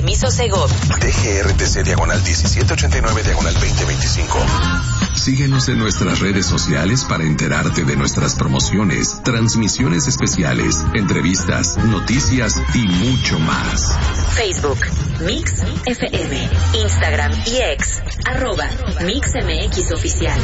Permiso Segov. DGRTC /1789/2025. Síguenos en nuestras redes sociales para enterarte de nuestras promociones, transmisiones especiales, entrevistas, noticias y mucho más. Facebook, Mix FM. Instagram y X, @MixMX Oficial.